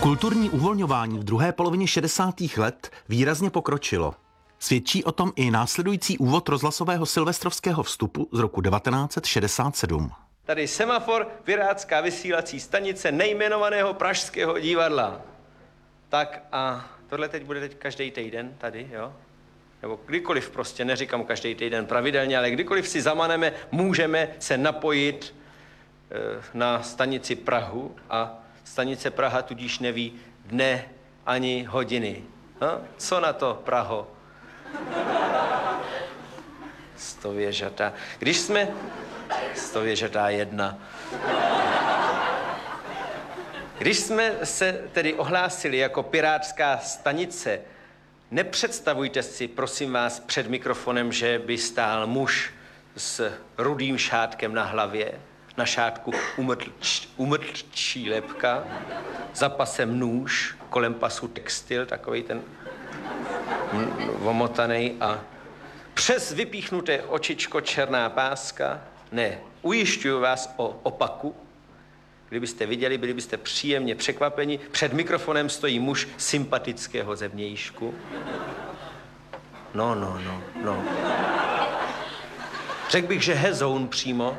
Kulturní uvolňování v druhé polovině 60. let výrazně pokročilo. Svědčí o tom i následující úvod rozhlasového silvestrovského vstupu z roku 1967. Tady semafor, pirátská vysílací stanice nejmenovaného Pražského divadla. Tak a tohle teď bude každý týden tady, jo? Nebo kdykoliv prostě, neříkám každý týden pravidelně, ale kdykoliv si zamaneme, můžeme se napojit na stanici Prahu a stanice Praha tudíž neví dne ani hodiny. Co na to, Praho? Stověžatá. Když jsme... Stověžatá 1. Když jsme se tedy ohlásili jako pirátská stanice, nepředstavujte si, prosím vás, před mikrofonem, že by stál muž s rudým šátkem na hlavě, na šátku umrtčí lebka, za pasem nůž, kolem pasu textil, takovej ten omotanej a přes vypíchnuté očičko černá páska. Ne, ujišťuju vás o opaku. Kdybyste viděli, byli byste příjemně překvapeni. Před mikrofonem stojí muž sympatického zevnějšku. No. Řekl bych, že hezoun přímo.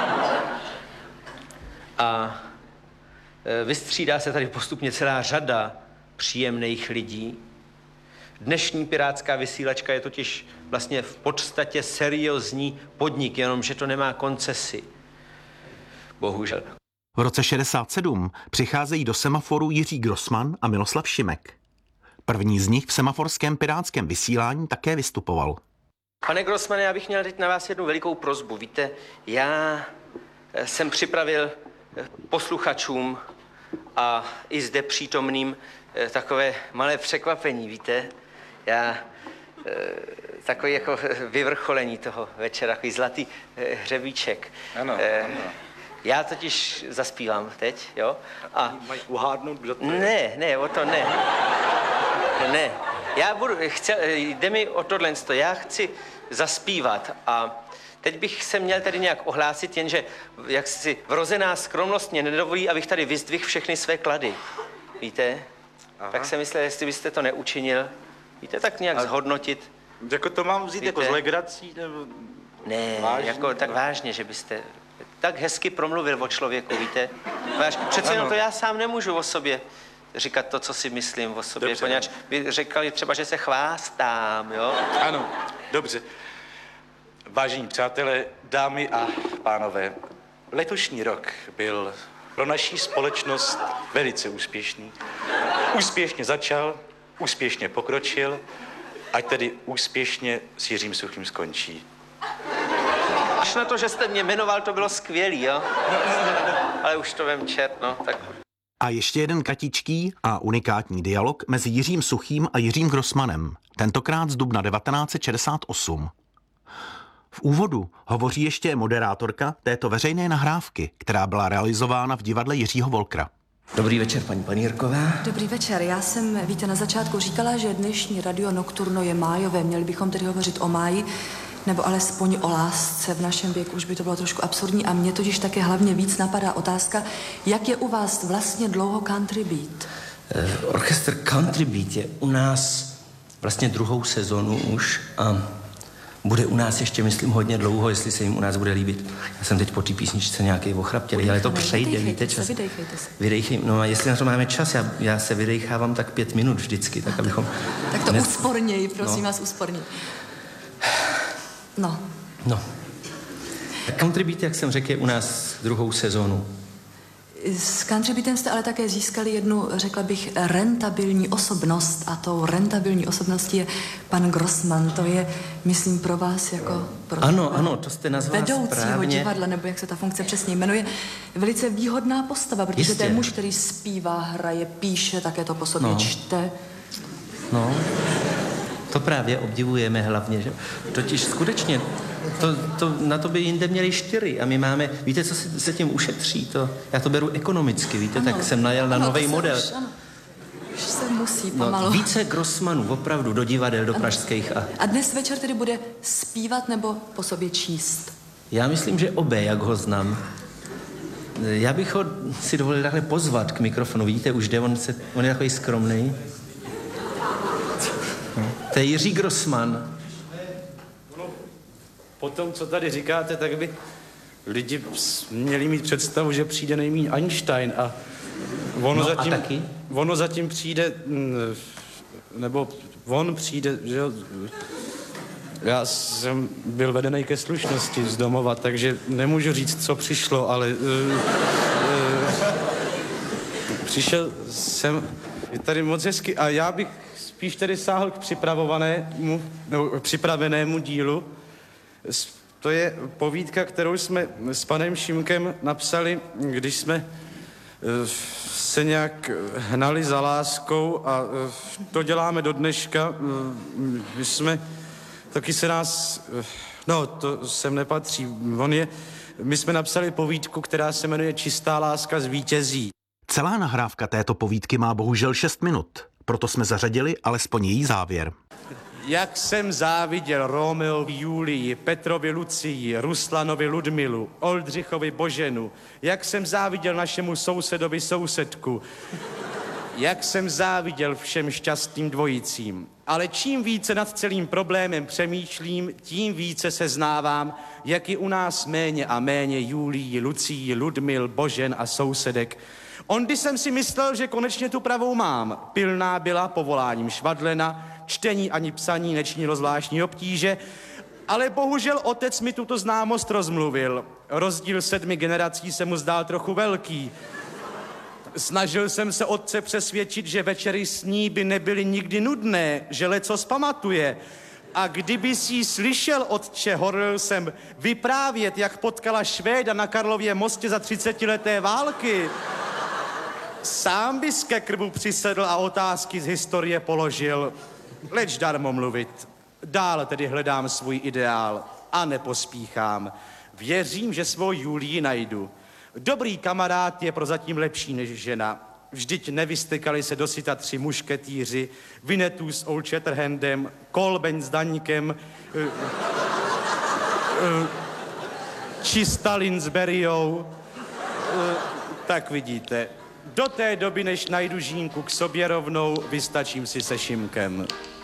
A vystřídá se tady postupně celá řada příjemných lidí. Dnešní pirátská vysílačka je totiž vlastně v podstatě seriózní podnik, jenomže to nemá koncesi. Bohužel. V roce 67 přicházejí do semaforu Jiří Grossman a Miloslav Šimek. První z nich v semaforském pirátském vysílání také vystupoval. Pane Grossmane, já bych měl teď na vás jednu velikou prosbu. Víte, já jsem připravil posluchačům a i zde přítomným takové malé překvapení, víte. Já takový jako vyvrcholení toho večera, takový zlatý hřebíček. Ano. Já totiž zaspívám teď, jo? A mají uhádnout, kdo to je? Ne, o to ne. Ne. Jde mi o tohle, já chci zaspívat a teď bych se měl tady nějak ohlásit, jenže jak si vrozená skromnost mě nedovolí, abych tady vyzdvihl všechny své klady. Víte? Aha. Tak jsem myslel, jestli byste to neučinil. Víte, tak nějak zhodnotit. Jako to mám vzít jako z legrací, nebo... Ne, vážně, jako tak vážně, že byste tak hezky promluvil o člověku, víte? Přece jenom to já sám nemůžu o sobě říkat to, co si myslím o sobě, dobře, poněvadž by řekli třeba, že se chvástám, jo? Ano, dobře. Vážení přátelé, dámy a pánové, letošní rok byl pro naší společnost velice úspěšný. Úspěšně začal, úspěšně pokročil, ať tedy úspěšně s Jiřím Suchým skončí. Až na to, že jste mě jmenoval, to bylo skvělý, jo? Ale už to vem čert, no, tak... A ještě jeden kratičký a unikátní dialog mezi Jiřím Suchým a Jiřím Grossmanem, tentokrát z dubna 1968. V úvodu hovoří ještě moderátorka této veřejné nahrávky, která byla realizována v divadle Jiřího Wolkera. Dobrý večer, paní Panírková. Dobrý večer. Já jsem, víte, na začátku říkala, že dnešní Radio Nocturno je májové. Měli bychom tedy hovořit o máji, nebo alespoň o lásce. V našem věku už by to bylo trošku absurdní a mě totiž také hlavně víc napadá otázka, jak je u vás vlastně dlouho Country Beat? Orchestr Country Beat je u nás vlastně druhou sezonu už a bude u nás ještě, myslím, hodně dlouho, jestli se jim u nás bude líbit. Já jsem teď po té písničce nějaký ochraptělý, ale to přejde, víte, čas. Vydejchej, no a jestli na to máme čas, já se vydejchávám tak 5 minut vždycky, tak abychom... Tak to úsporněji, prosím vás, úsporněji. No. Country Beat, jak jsem řekl, je u nás druhou sezónu. S Country Beatem jste ale také získali jednu, řekla bych, rentabilní osobnost a tou rentabilní osobností je pan Grossman. To je, myslím, pro vás jako... Pro Ano, to jste nazvala vedoucího správně. divadla, nebo jak se ta funkce přesně jmenuje, velice výhodná postava, protože Jistě. to je muž, který zpívá, hraje, píše, také to po sobě čte. No, to právě obdivujeme hlavně, že? Totiž skutečně, na to by jinde měli 4 a my máme, víte, co se tím ušetří, já to beru ekonomicky, víte, tak jsem najel na nový model. Už se musí pomalu. Více Grossmanů, opravdu, do divadel, do pražských. A dnes večer tedy bude zpívat nebo po sobě číst? Já myslím, že obé, jak ho znám. Já bych ho si dovolil takhle pozvat k mikrofonu. Vidíte, už jde, on je takový skromný. To je Jiří Grossman. Po tom, co tady říkáte, tak by lidi měli mít představu, že přijde nejmíň Einstein a ono zatím přijde, nebo on přijde, že jo. Já jsem byl vedený ke slušnosti z domova, takže nemůžu říct, co přišlo, ale přišel je tady moc hezky a já bych spíš tady sáhl k připravenému dílu. To je povídka, kterou jsme s panem Šimkem napsali, když jsme se nějak hnali za láskou a to děláme do dneška. My jsme, taky se nás, no to sem nepatří, my jsme napsali povídku, která se jmenuje Čistá láska zvítězí. Celá nahrávka této povídky má bohužel 6 minut, proto jsme zařadili alespoň její závěr. Jak jsem záviděl Romeovi Julii, Petrovi Lucii, Ruslanovi Ludmilu, Oldřichovi Boženu, jak jsem záviděl našemu sousedovi sousedku, jak jsem záviděl všem šťastným dvojicím. Ale čím více nad celým problémem přemýšlím, tím více seznávám, jak je u nás méně a méně Julii, Lucii, Ludmil, Božen a sousedek. Ondy jsem si myslel, že konečně tu pravou mám. Pilná byla povoláním švadlena, čtení ani psaní nečinilo zvláštní obtíže, ale bohužel otec mi tuto známost rozmluvil. Rozdíl 7 generací se mu zdál trochu velký. Snažil jsem se otce přesvědčit, že večery s ní by nebyly nikdy nudné, že lecos pamatuje. A kdyby si slyšel, otče, horlil jsem vyprávět, jak potkala Švéda na Karlově mostě za 30leté války. Sám bys ke krbu přisedl a otázky z historie položil. Leč darmo mluvit. Dál tedy hledám svůj ideál a nepospíchám. Věřím, že svou Julii najdu. Dobrý kamarád je prozatím lepší než žena. Vždyť nevystekali se dosyta 3 mušketýři, Vinetů s Old Shatterhandem, Kolbeň s Daňkem, či Stalin s Beriou. Tak vidíte, do té doby, než najdu Žínku k sobě rovnou, vystačím si se Šimkem.